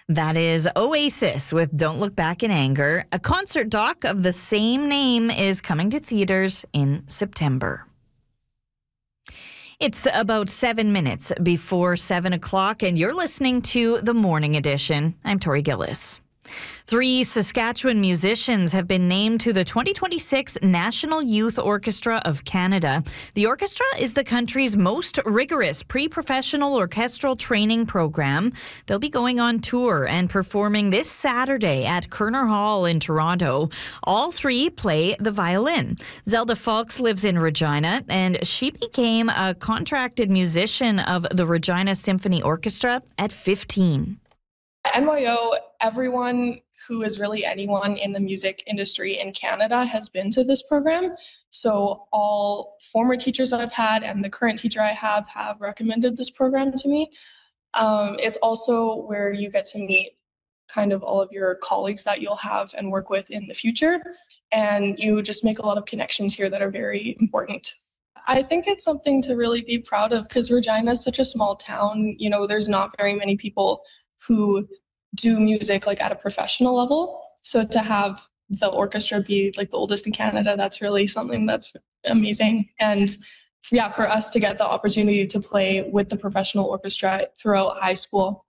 That is Oasis with Don't Look Back in Anger. A concert doc of the same name is coming to theaters in September. It's about 7 minutes before 7 o'clock, and you're listening to The Morning Edition. I'm Tori Gillis. 3 Saskatchewan musicians have been named to the 2026 National Youth Orchestra of Canada. The orchestra is the country's most rigorous pre-professional orchestral training program. They'll be going on tour and performing this Saturday at Kerner Hall in Toronto. All 3 play the violin. Zelda Falks lives in Regina, and she became a contracted musician of the Regina Symphony Orchestra at 15. NYO, everyone who is really anyone in the music industry in Canada has been to this program. So all former teachers I've had and the current teacher I have recommended this program to me. It's also where you get to meet kind of all of your colleagues that you'll have and work with in the future. And you just make a lot of connections here that are very important. I think it's something to really be proud of because Regina is such a small town. You know, there's not very many people who do music like at a professional level. So to have the orchestra be like the oldest in Canada, that's really something that's amazing. And yeah, for us to get the opportunity to play with the professional orchestra throughout high school